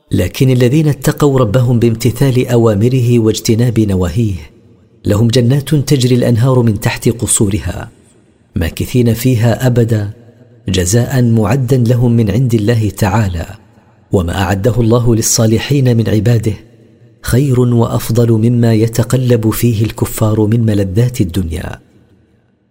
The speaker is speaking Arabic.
لكن الذين اتقوا ربهم بامتثال أوامره واجتناب نواهيه لهم جنات تجري الأنهار من تحت قصورها ماكثين فيها أبدا، جزاء معدا لهم من عند الله تعالى. وما أعده الله للصالحين من عباده خير وأفضل مما يتقلب فيه الكفار من ملذات الدنيا.